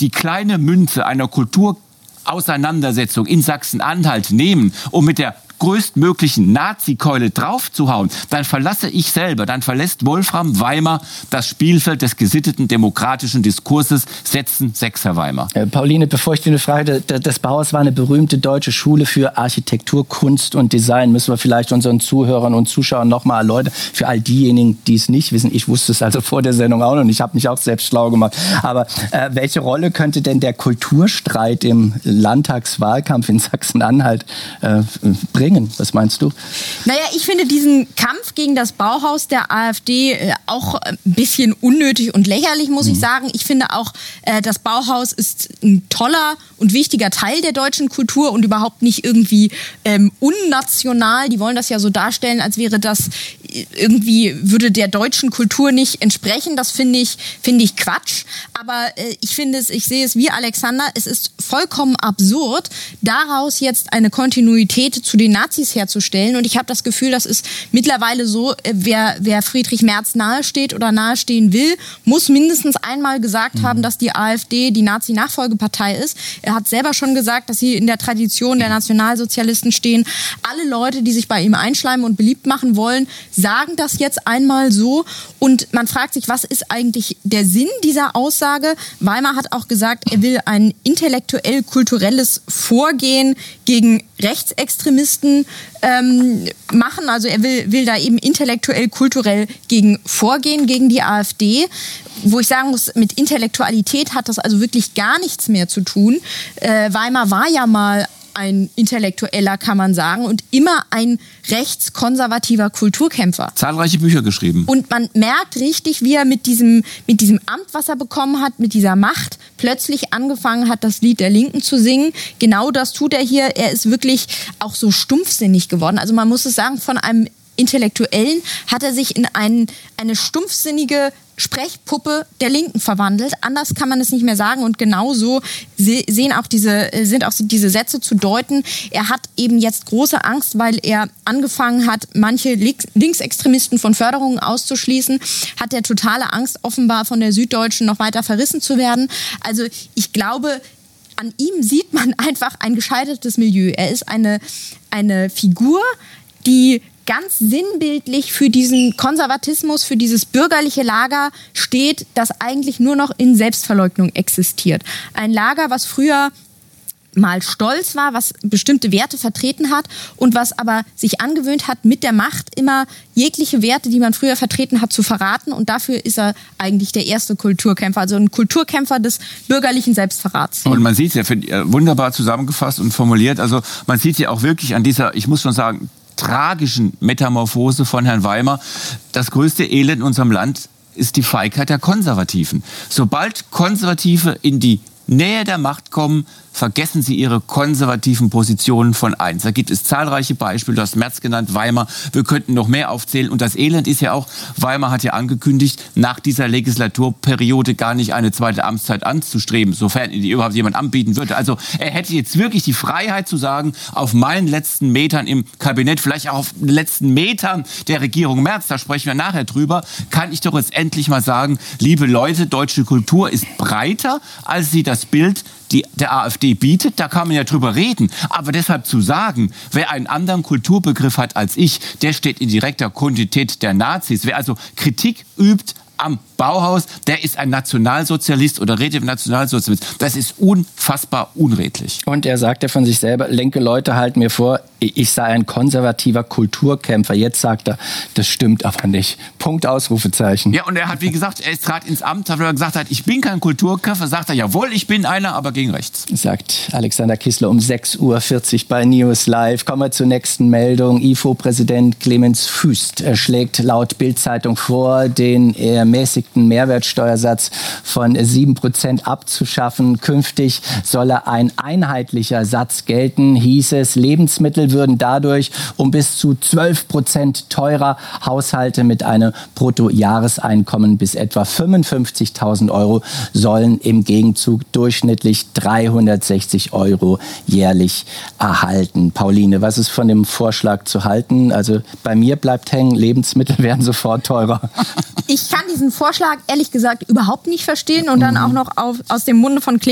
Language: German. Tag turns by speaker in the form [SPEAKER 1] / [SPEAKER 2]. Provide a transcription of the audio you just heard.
[SPEAKER 1] die kleine Münze einer Kulturauseinandersetzung in Sachsen-Anhalt nehmen, um mit der größtmöglichen Nazi-Keule draufzuhauen, dann verlässt Wolfram Weimar das Spielfeld des gesitteten demokratischen Diskurses, setzen Sechser Weimar.
[SPEAKER 2] Pauline, bevor ich dir eine Frage, das Bauhaus war eine berühmte deutsche Schule für Architektur, Kunst und Design. Müssen wir vielleicht unseren Zuhörern und Zuschauern nochmal erläutern. Für all diejenigen, die es nicht wissen, ich wusste es also vor der Sendung auch noch und ich habe mich auch selbst schlau gemacht. Aber welche Rolle könnte denn der Kulturstreit im Landtagswahlkampf in Sachsen-Anhalt bringen? Was meinst du?
[SPEAKER 3] Naja, ich finde diesen Kampf gegen das Bauhaus der AfD auch ein bisschen unnötig und lächerlich, muss ich sagen. Ich finde auch, das Bauhaus ist ein toller und wichtiger Teil der deutschen Kultur und überhaupt nicht irgendwie unnational. Die wollen das ja so darstellen, als wäre das irgendwie, würde der deutschen Kultur nicht entsprechen. Das finde ich Quatsch. Aber ich sehe es wie Alexander, es ist vollkommen absurd, daraus jetzt eine Kontinuität zu den Nazis herzustellen. Und ich habe das Gefühl, das ist mittlerweile so, wer Friedrich Merz nahesteht oder nahestehen will, muss mindestens einmal gesagt haben, dass die AfD die Nazi-Nachfolgepartei ist. Er hat selber schon gesagt, dass sie in der Tradition der Nationalsozialisten stehen. Alle Leute, die sich bei ihm einschleimen und beliebt machen wollen, sagen das jetzt einmal so. Und man fragt sich, was ist eigentlich der Sinn dieser Aussage? Weimar hat auch gesagt, er will ein intellektuell-kulturelles Vorgehen gegen Rechtsextremisten machen. Also er will da eben intellektuell-kulturell gegen vorgehen, gegen die AfD. Wo ich sagen muss, mit Intellektualität hat das also wirklich gar nichts mehr zu tun. Weimar war ja mal ein Intellektueller, kann man sagen, und immer ein rechtskonservativer Kulturkämpfer.
[SPEAKER 1] Zahlreiche Bücher geschrieben.
[SPEAKER 3] Und man merkt richtig, wie er mit diesem Amt, was er bekommen hat, mit dieser Macht, plötzlich angefangen hat, das Lied der Linken zu singen. Genau das tut er hier. Er ist wirklich auch so stumpfsinnig geworden. Also man muss es sagen, von einem Intellektuellen hat er sich in eine stumpfsinnige Sprechpuppe der Linken verwandelt. Anders kann man es nicht mehr sagen. Und genauso sind auch diese Sätze zu deuten. Er hat eben jetzt große Angst, weil er angefangen hat, manche Linksextremisten von Förderungen auszuschließen. Hat er totale Angst, offenbar von der Süddeutschen noch weiter verrissen zu werden. Also ich glaube, an ihm sieht man einfach ein gescheitertes Milieu. Er ist eine Figur, die ganz sinnbildlich für diesen Konservatismus, für dieses bürgerliche Lager steht, das eigentlich nur noch in Selbstverleugnung existiert. Ein Lager, was früher mal stolz war, was bestimmte Werte vertreten hat und was aber sich angewöhnt hat, mit der Macht immer jegliche Werte, die man früher vertreten hat, zu verraten. Und dafür ist er eigentlich der erste Kulturkämpfer, also ein Kulturkämpfer des bürgerlichen Selbstverrats.
[SPEAKER 1] Und man sieht es ja wunderbar zusammengefasst und formuliert. Also man sieht ja auch wirklich an dieser, ich muss schon sagen, tragischen Metamorphose von Herrn Weimar. Das größte Elend in unserem Land ist die Feigheit der Konservativen. Sobald Konservative in die Nähe der Macht kommen, vergessen sie ihre konservativen Positionen von eins. Da gibt es zahlreiche Beispiele, du hast Merz genannt, Weimar, wir könnten noch mehr aufzählen. Und das Elend ist ja auch, Weimar hat ja angekündigt, nach dieser Legislaturperiode gar nicht eine zweite Amtszeit anzustreben, sofern ihn die überhaupt jemand anbieten würde. Also er hätte jetzt wirklich die Freiheit zu sagen, auf meinen letzten Metern im Kabinett, vielleicht auch auf den letzten Metern der Regierung Merz, da sprechen wir nachher drüber, kann ich doch jetzt endlich mal sagen, liebe Leute, deutsche Kultur ist breiter, als sie das Bild der AfD bietet, da kann man ja drüber reden. Aber deshalb zu sagen, wer einen anderen Kulturbegriff hat als ich, der steht in direkter Kontinuität der Nazis. Wer also Kritik übt am Bauhaus, der ist ein Nationalsozialist oder redet im Nationalsozialist. Das ist unfassbar unredlich.
[SPEAKER 2] Und er sagt ja von sich selber, linke Leute halten mir vor, ich sei ein konservativer Kulturkämpfer. Jetzt sagt er, das stimmt aber nicht. Punkt, Ausrufezeichen.
[SPEAKER 1] Ja, und er hat, wie gesagt, er trat ins Amt, hat gesagt hat, ich bin kein Kulturkämpfer, sagt er, jawohl, ich bin einer, aber gegen rechts.
[SPEAKER 2] Sagt Alexander Kissler um 6:40 Uhr bei News Live. Kommen wir zur nächsten Meldung. IFO-Präsident Clemens Fuest schlägt laut Bild-Zeitung vor, den ermäßigten Mehrwertsteuersatz von 7% abzuschaffen. Künftig solle ein einheitlicher Satz gelten, hieß es. Lebensmittel würden dadurch um bis zu 12% teurer. Haushalte mit einem Bruttojahreseinkommen bis etwa 55.000 Euro sollen im Gegenzug durchschnittlich 360 Euro jährlich erhalten. Pauline, was ist von dem Vorschlag zu halten? Also bei mir bleibt hängen, Lebensmittel werden sofort teurer.
[SPEAKER 3] Ich kann diesen Vorschlag ehrlich gesagt überhaupt nicht verstehen und dann auch noch aus dem Munde von